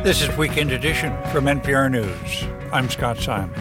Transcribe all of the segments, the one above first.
This is Weekend Edition from NPR News. I'm Scott Simon.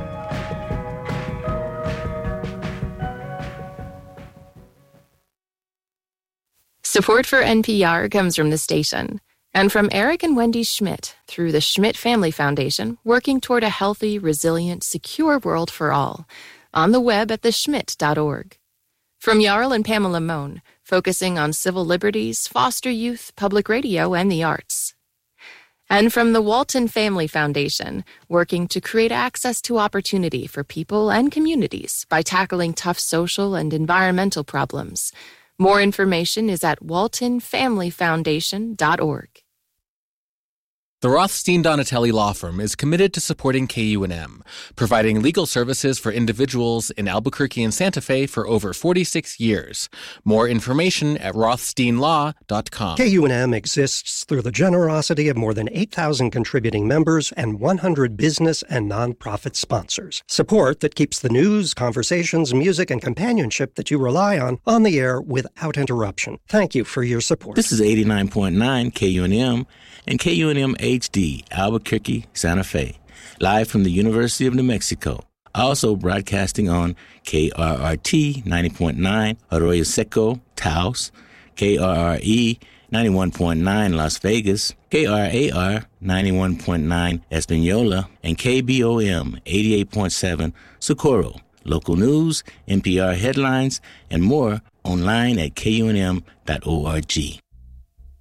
Support for NPR comes from the station and from Eric and Wendy Schmidt through the Schmidt Family Foundation, working toward a healthy, resilient, secure world for all. On the web at theschmidt.org. From Jarl and Pamela Mohn, focusing on civil liberties, foster youth, public radio, and the arts. And from the Walton Family Foundation, working to create access to opportunity for people and communities by tackling tough social and environmental problems. More information is at waltonfamilyfoundation.org. The Rothstein Donatelli Law Firm is committed to supporting KUNM, providing legal services for individuals in Albuquerque and Santa Fe for over 46 years. More information at rothsteinlaw.com. KUNM exists through the generosity of more than 8,000 contributing members and 100 business and nonprofit sponsors. Support that keeps the news, conversations, music, and companionship that you rely on the air without interruption. Thank you for your support. This is 89.9 KUNM and KUNM HD, Albuquerque, Santa Fe, live from the University of New Mexico. Also broadcasting on KRRT 90.9 Arroyo Seco, Taos, KRRE 91.9 Las Vegas, KRAR 91.9 Espanola, and KBOM 88.7 Socorro. Local news, NPR headlines, and more online at KUNM.org.